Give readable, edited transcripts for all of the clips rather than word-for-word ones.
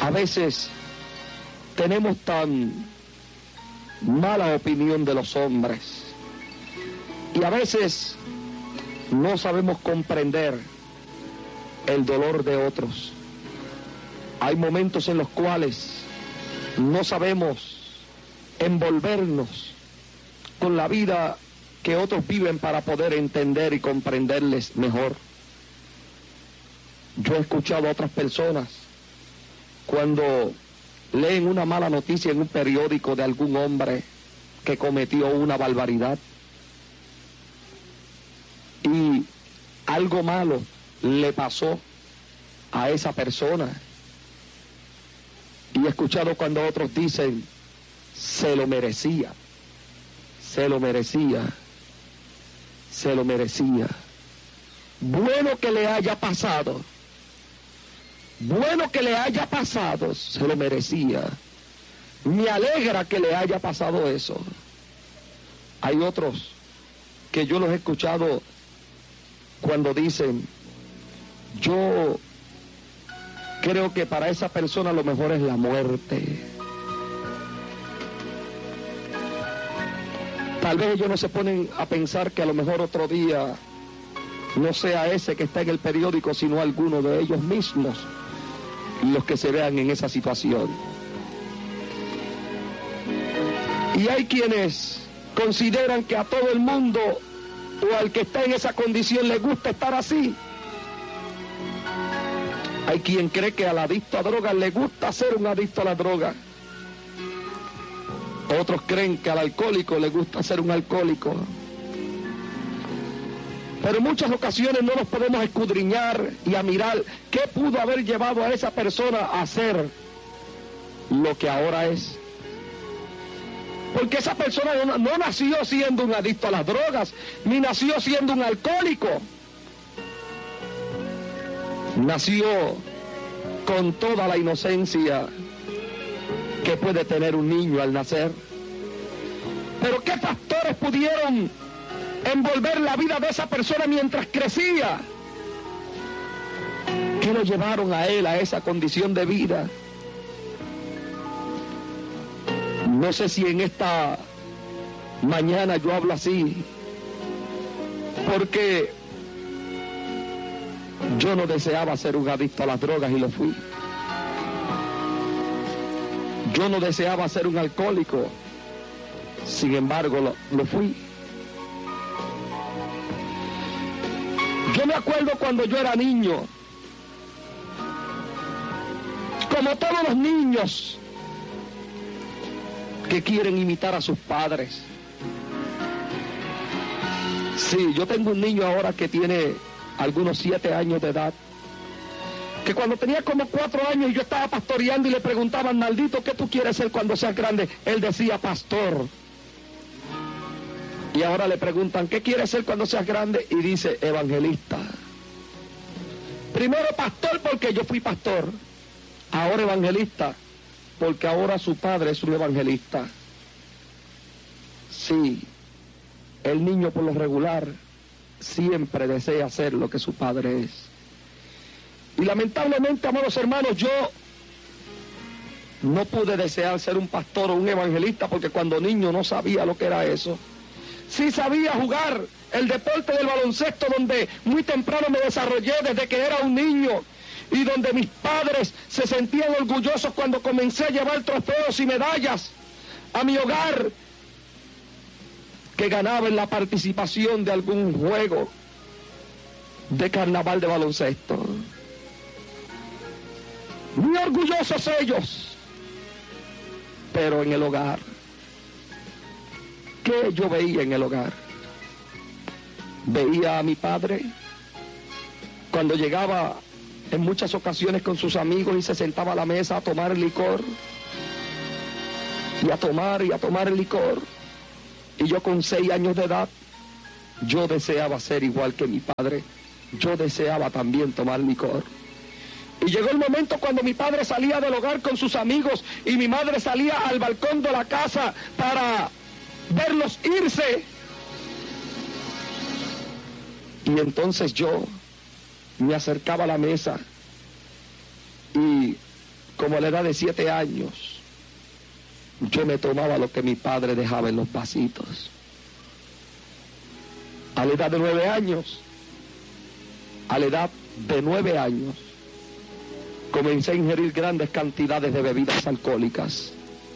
A veces tenemos tan mala opinión de los hombres y a veces no sabemos comprender el dolor de otros. Hay momentos en los cuales no sabemos envolvernos con la vida que otros viven para poder entender y comprenderles mejor. Yo he escuchado a otras personas cuando leen una mala noticia en un periódico de algún hombre que cometió una barbaridad y algo malo le pasó a esa persona. Y he escuchado cuando otros dicen, se lo merecía, se lo merecía, se lo merecía. Bueno que le haya pasado, bueno que le haya pasado, se lo merecía. Me alegra que le haya pasado eso. Hay otros que yo los he escuchado cuando dicen, yo creo que para esa persona lo mejor es la muerte. Tal vez ellos no se ponen a pensar que a lo mejor otro día no sea ese que está en el periódico, sino alguno de ellos mismos los que se vean en esa situación. Y hay quienes consideran que a todo el mundo o al que está en esa condición le gusta estar así. Hay quien cree que al adicto a drogas le gusta ser un adicto a la droga. Otros creen que al alcohólico le gusta ser un alcohólico. Pero en muchas ocasiones no nos podemos escudriñar y a mirar qué pudo haber llevado a esa persona a ser lo que ahora es. Porque esa persona no nació siendo un adicto a las drogas, ni nació siendo un alcohólico. Nació con toda la inocencia que puede tener un niño al nacer. Pero ¿qué factores pudieron envolver la vida de esa persona mientras crecía? ¿Qué lo llevaron a él a esa condición de vida? No sé si en esta mañana yo hablo así, porque yo no deseaba ser un adicto a las drogas y lo fui. Yo no deseaba ser un alcohólico, sin embargo lo fui. Yo me acuerdo cuando yo era niño, como todos los niños que quieren imitar a sus padres. Sí, yo tengo un niño ahora que tiene algunos 7 años de edad, que cuando tenía como 4 años y yo estaba pastoreando y le preguntaban, Naldito, ¿qué tú quieres ser cuando seas grande? Él decía, pastor. Y ahora le preguntan, ¿qué quieres ser cuando seas grande? Y dice, evangelista. Primero pastor porque yo fui pastor, ahora evangelista porque ahora su padre es un evangelista. Sí, el niño por lo regular siempre desea ser lo que su padre es. Y lamentablemente, amados hermanos, yo no pude desear ser un pastor o un evangelista porque cuando niño no sabía lo que era eso. Sí sabía jugar el deporte del baloncesto, donde muy temprano me desarrollé desde que era un niño y donde mis padres se sentían orgullosos cuando comencé a llevar trofeos y medallas a mi hogar que ganaba en la participación de algún juego de carnaval de baloncesto. Muy orgullosos ellos, pero en el hogar, ¿qué yo veía en el hogar? Veía a mi padre cuando llegaba en muchas ocasiones con sus amigos y se sentaba a la mesa a tomar licor, y a tomar el licor, y yo con 6 años de edad, yo deseaba ser igual que mi padre, yo deseaba también tomar licor. Y llegó el momento cuando mi padre salía del hogar con sus amigos y mi madre salía al balcón de la casa para verlos irse. Y entonces yo me acercaba a la mesa y como a la edad de 7 años, yo me tomaba lo que mi padre dejaba en los vasitos. A la edad de 9 años, comencé a ingerir grandes cantidades de bebidas alcohólicas.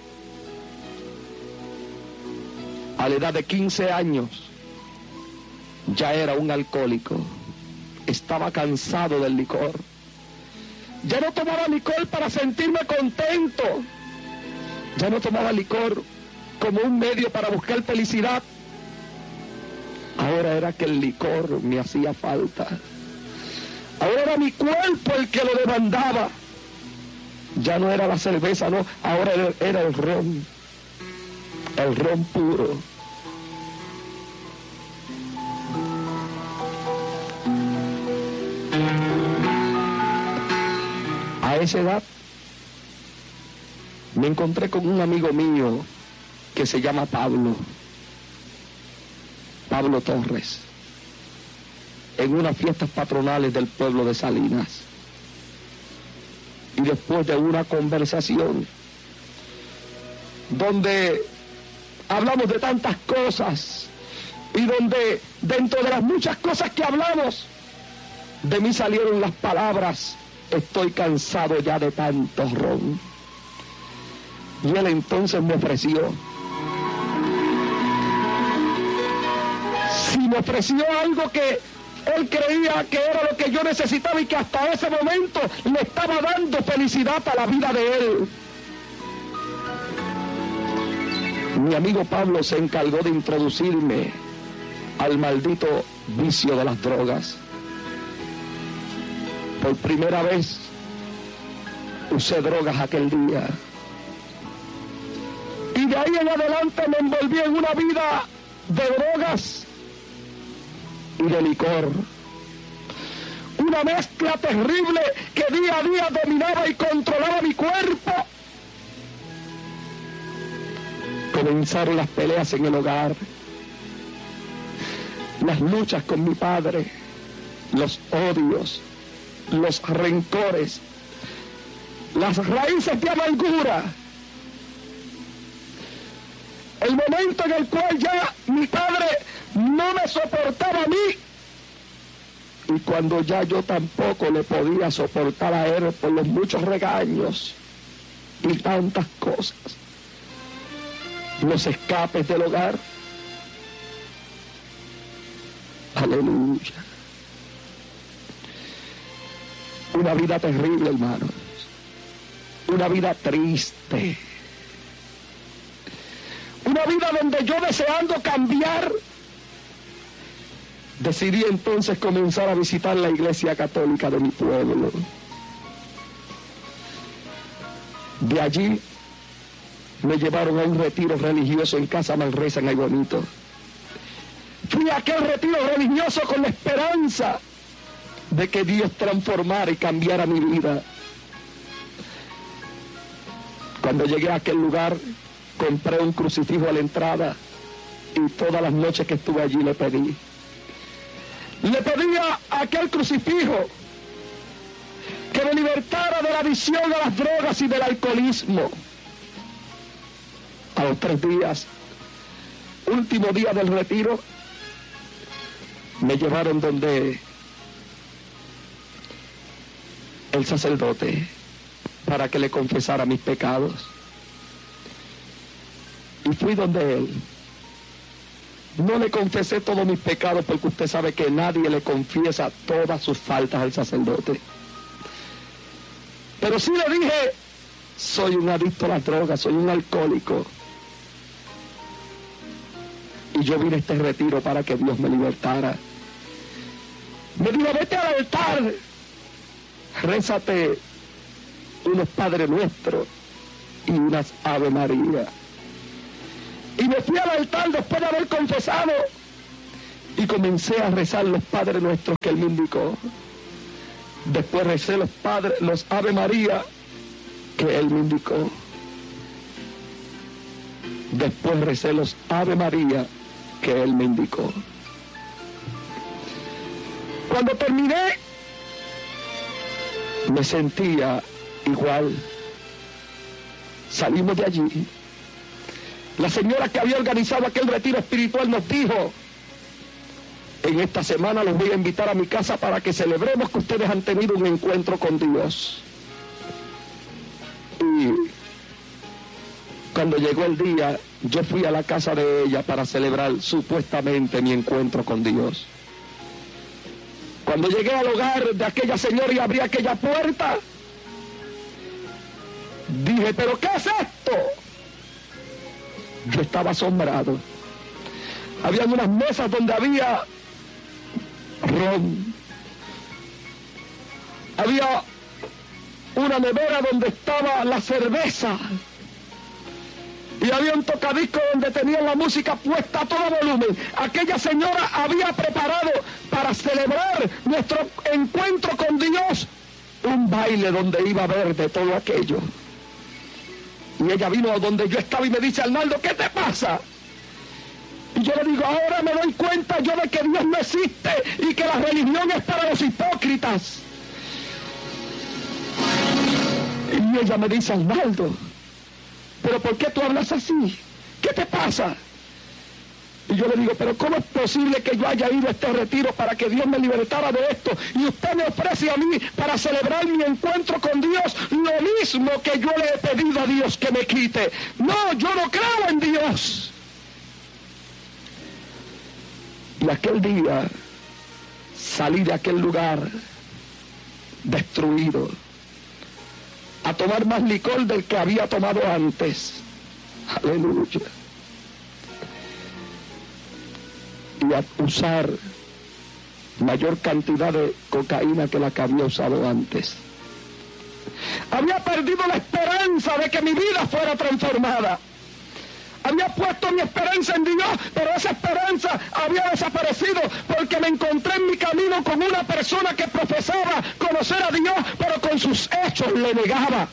A la edad de 15 años, ya era un alcohólico. Estaba cansado del licor. Ya no tomaba licor para sentirme contento. Ya no tomaba licor como un medio para buscar felicidad. Ahora era que el licor me hacía falta. Ahora era mi cuerpo el que lo demandaba. Ya no era la cerveza, no. Ahora era el ron. El ron puro. A esa edad me encontré con un amigo mío que se llama Pablo Torres, en unas fiestas patronales del pueblo de Salinas. Y después de una conversación donde hablamos de tantas cosas y donde dentro de las muchas cosas que hablamos, de mí salieron las palabras: estoy cansado ya de tanto ron. Y él entonces me ofreció algo que él creía que era lo que yo necesitaba y que hasta ese momento le estaba dando felicidad a la vida de él. Mi amigo Pablo se encargó de introducirme al maldito vicio de las drogas. Por primera vez usé drogas aquel día. Y de ahí en adelante me envolví en una vida de drogas y de licor. Una mezcla terrible que día a día dominaba y controlaba mi cuerpo. Comenzaron las peleas en el hogar, las luchas con mi padre, los odios, los rencores, las raíces de amargura. El momento en el cual ya mi padre no me soportaba a mí, y cuando ya yo tampoco le podía soportar a él por los muchos regaños y tantas cosas, los escapes del hogar. Aleluya. Una vida terrible, hermanos. Una vida triste. Una vida donde yo, deseando cambiar, decidí entonces comenzar a visitar la iglesia católica de mi pueblo. De allí me llevaron a un retiro religioso en Casa Manresa, en Aybonito. Fui a aquel retiro religioso con la esperanza de que Dios transformara y cambiara mi vida. Cuando llegué a aquel lugar, compré un crucifijo a la entrada y todas las noches que estuve allí le pedí a aquel crucifijo que me libertara de la adicción a las drogas y del alcoholismo. A los 3 días, último día del retiro, me llevaron donde el sacerdote para que le confesara mis pecados. Y fui donde él. No le confesé todos mis pecados, porque usted sabe que nadie le confiesa todas sus faltas al sacerdote. Pero sí le dije: soy un adicto a las drogas, soy un alcohólico. Y yo vine a este retiro para que Dios me libertara. Me dijo: vete al altar, rézate unos Padre Nuestro y unas Ave María. Y me fui al altar después de haber confesado y comencé a rezar los Padre Nuestros que él me indicó. Después recé los Ave María que él me indicó. Después recé los Ave María que él me indicó. Cuando terminé, me sentía igual Salimos de allí. La señora que había organizado aquel retiro espiritual nos dijo: en esta semana los voy a invitar a mi casa para que celebremos que ustedes han tenido un encuentro con Dios. Y cuando llegó el día, yo fui a la casa de ella para celebrar supuestamente mi encuentro con Dios. Cuando llegué al hogar de aquella señora y abrí aquella puerta, dije: ¿pero qué es esto? Yo estaba asombrado. Habían unas mesas donde había ron. Había una nevera donde estaba la cerveza. Y había un tocadisco donde tenían la música puesta a todo volumen. Aquella señora había preparado para celebrar nuestro encuentro con Dios un baile donde iba a haber de todo aquello. Y ella vino a donde yo estaba y me dice: Arnaldo, ¿qué te pasa? Y yo le digo: ahora me doy cuenta yo de que Dios no existe y que la religión es para los hipócritas. Y ella me dice: Arnaldo, ¿pero por qué tú hablas así? ¿Qué te pasa? Y yo le digo: pero ¿cómo es posible que yo haya ido a este retiro para que Dios me libertara de esto? Y usted me ofrece a mí para celebrar mi encuentro con Dios lo mismo que yo le he pedido a Dios que me quite. No, yo no creo en Dios. Y aquel día salí de aquel lugar destruido, a tomar más licor del que había tomado antes. Aleluya. Y a usar mayor cantidad de cocaína que la que había usado antes. Había perdido la esperanza de que mi vida fuera transformada. Había puesto mi esperanza en Dios, pero esa esperanza había desaparecido porque me encontré en mi camino con una persona que profesaba conocer a Dios, pero con sus hechos le negaba.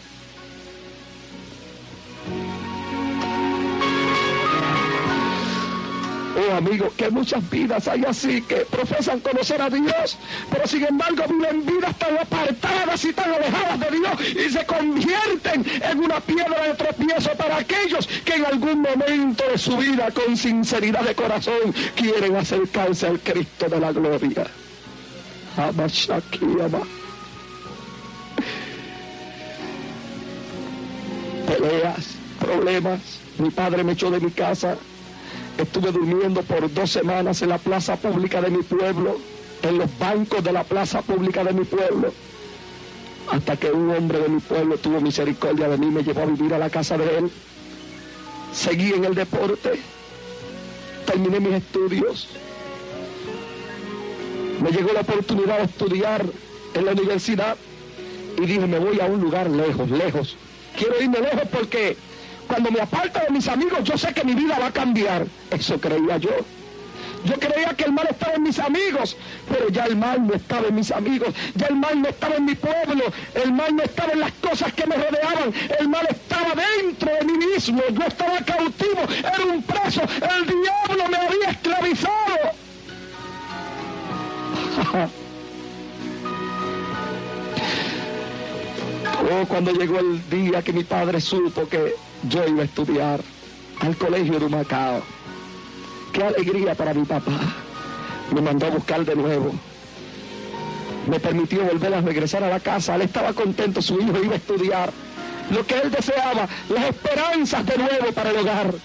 Oh, amigos, que muchas vidas hay así que profesan conocer a Dios, pero sin embargo viven vidas tan apartadas y tan alejadas de Dios y se convierten en una piedra de tropiezo para aquellos que en algún momento de su vida, con sinceridad de corazón, quieren acercarse al Cristo de la gloria. Peleas, problemas. Mi padre me echó de mi casa. Estuve durmiendo por 2 semanas en la plaza pública de mi pueblo, en los bancos de la plaza pública de mi pueblo, hasta que un hombre de mi pueblo tuvo misericordia de mí, me llevó a vivir a la casa de él. Seguí en el deporte, terminé mis estudios, me llegó la oportunidad de estudiar en la universidad y dije: me voy a un lugar lejos, lejos. Quiero irme lejos porque cuando me aparto de mis amigos, yo sé que mi vida va a cambiar. Eso creía yo. Yo creía que el mal estaba en mis amigos, pero ya el mal no estaba en mis amigos, ya el mal no estaba en mi pueblo, el mal no estaba en las cosas que me rodeaban, el mal estaba dentro de mí mismo. Yo estaba cautivo, era un preso, el diablo me había esclavizado. Oh, cuando llegó el día que mi padre supo que yo iba a estudiar al colegio de Humacao, qué alegría para mi papá. Me mandó a buscar de nuevo, me permitió volver a regresar a la casa. Él estaba contento, su hijo iba a estudiar lo que él deseaba, las esperanzas de nuevo para el hogar.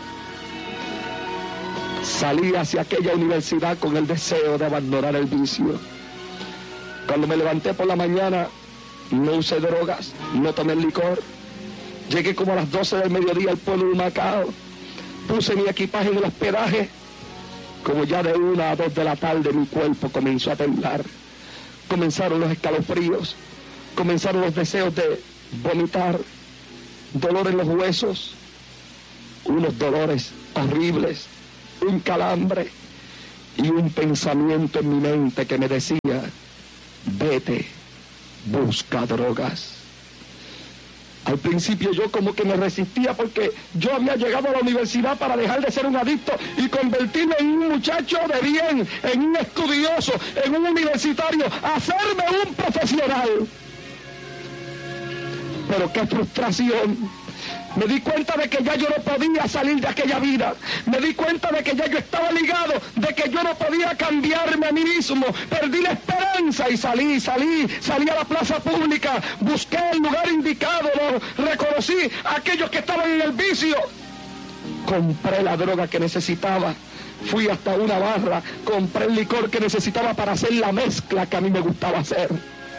Salí hacia aquella universidad con el deseo de abandonar el vicio. Cuando me levanté por la mañana, no usé drogas, no tomé licor. Llegué como a las 12 del mediodía al pueblo de Humacao. Puse mi equipaje en el hospedaje. Como ya de 1 a 2 de la tarde mi cuerpo comenzó a temblar. Comenzaron los escalofríos. Comenzaron los deseos de vomitar. Dolor en los huesos. Unos dolores horribles. Un calambre. Y un pensamiento en mi mente que me decía: vete, busca drogas. Al principio yo como que me resistía porque yo había llegado a la universidad para dejar de ser un adicto y convertirme en un muchacho de bien, en un estudioso, en un universitario, hacerme un profesional. Pero qué frustración Me di cuenta de que ya yo no podía salir de aquella vida. Me di cuenta de que ya yo estaba ligado, de que yo no podía cambiarme a mí mismo. Perdí la esperanza y salí a la plaza pública, busqué el lugar indicado, reconocí a aquellos que estaban en el vicio. Compré la droga que necesitaba. Fui hasta una barra, compré el licor que necesitaba para hacer la mezcla que a mí me gustaba hacer.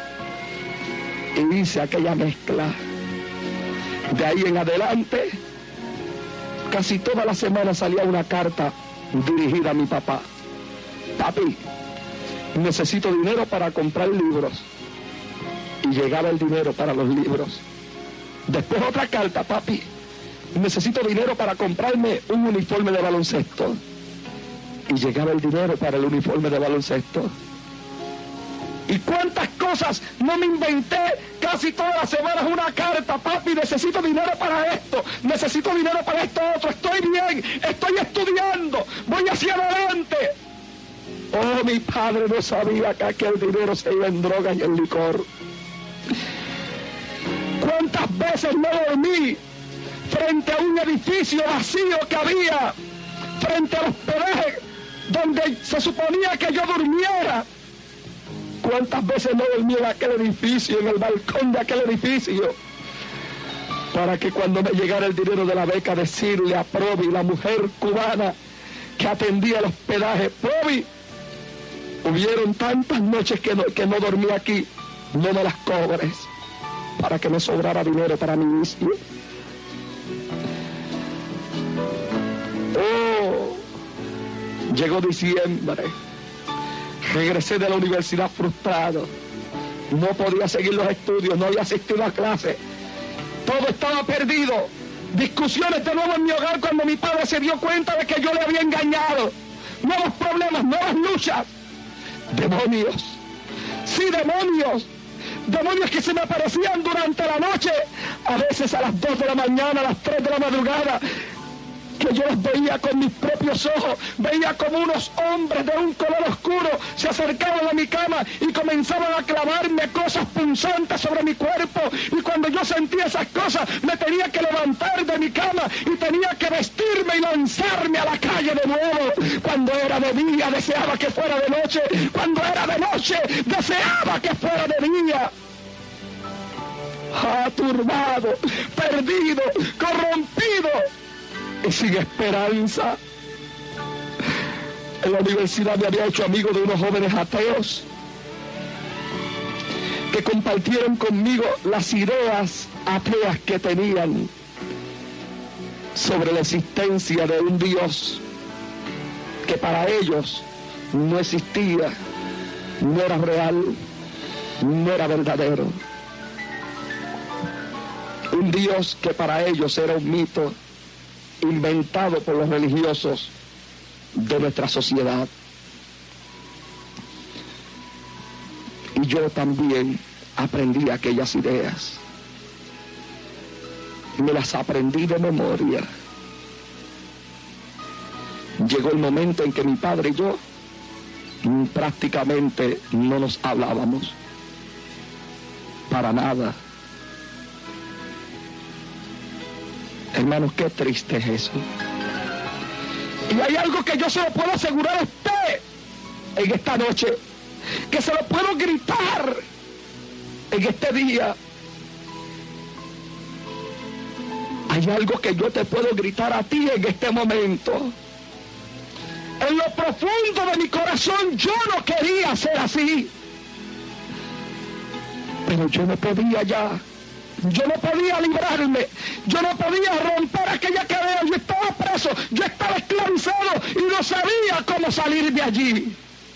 Y hice aquella mezcla. De ahí en adelante, casi toda la semana salía una carta dirigida a mi papá. Papi, necesito dinero para comprar libros. Y llegaba el dinero para los libros. Después otra carta, papi, necesito dinero para comprarme un uniforme de baloncesto. Y llegaba el dinero para el uniforme de baloncesto. ¿Y cuántas cosas no me inventé? Casi todas las semanas una carta. Papi, necesito dinero para esto, necesito dinero para esto otro, estoy bien, estoy estudiando, voy hacia adelante. Oh, mi padre no sabía que aquel dinero se iba en drogas y en licor. ¿Cuántas veces no dormí frente a un edificio vacío que había, frente a los peajes donde se suponía que yo durmiera? ¿Cuántas veces no dormí en aquel edificio, en el balcón de aquel edificio? Para que cuando me llegara el dinero de la beca, decirle a Provi, la mujer cubana que atendía el hospedaje: Provi, hubieron tantas noches que no dormí aquí, no me las cobres, para que me sobrara dinero para mi vicio. Oh, llegó diciembre. Regresé de la universidad frustrado. No podía seguir los estudios, no había asistido a clase. Todo estaba perdido. Discusiones de nuevo en mi hogar cuando mi padre se dio cuenta de que yo le había engañado. Nuevos problemas, nuevas luchas. Demonios. Sí, demonios. Demonios que se me aparecían durante la noche. A veces a las 2 de la mañana, a las 3 de la madrugada. Que yo los veía con mis propios ojos, veía como unos hombres de un color oscuro se acercaban a mi cama y comenzaban a clavarme cosas punzantes sobre mi cuerpo, y cuando yo sentía esas cosas me tenía que levantar de mi cama y tenía que vestirme y lanzarme a la calle de nuevo. Cuando era de día deseaba que fuera de noche, cuando era de noche deseaba que fuera de día. Turbado, perdido, corrompido y sin esperanza. En la universidad me había hecho amigo de unos jóvenes ateos que compartieron conmigo las ideas ateas que tenían sobre la existencia de un Dios que para ellos no existía, no era real, no era verdadero. Un Dios que para ellos era un mito inventado por los religiosos de nuestra sociedad. Y yo también aprendí aquellas ideas. Me las aprendí de memoria. Llegó el momento en que mi padre y yo prácticamente no nos hablábamos. Para nada. Hermanos, qué triste es eso. Y hay algo que yo se lo puedo asegurar a usted en esta noche, que se lo puedo gritar en este día. Hay algo que yo te puedo gritar a ti en este momento. En lo profundo de mi corazón yo no quería ser así, pero yo no podía ya. Yo no podía librarme, yo no podía romper aquella cadena, yo estaba preso, yo estaba esclavizado y no sabía cómo salir de allí.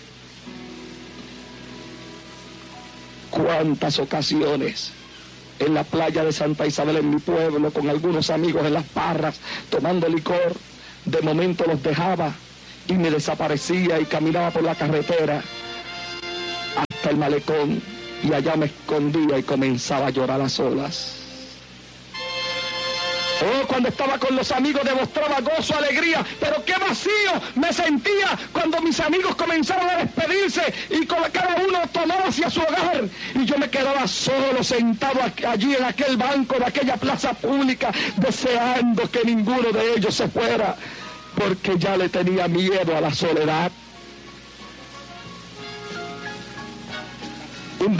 Cuántas ocasiones en la playa de Santa Isabel, en mi pueblo, con algunos amigos en las parras, tomando licor, de momento los dejaba y me desaparecía y caminaba por la carretera hasta el malecón. Y allá me escondía y comenzaba a llorar a solas. Oh, cuando estaba con los amigos demostraba gozo, alegría, pero qué vacío me sentía cuando mis amigos comenzaron a despedirse y cada uno tomó hacia su hogar y yo me quedaba solo sentado allí en aquel banco de aquella plaza pública deseando que ninguno de ellos se fuera porque ya le tenía miedo a la soledad. Un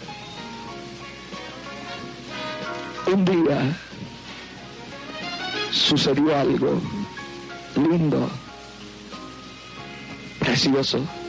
día sucedió algo lindo, precioso.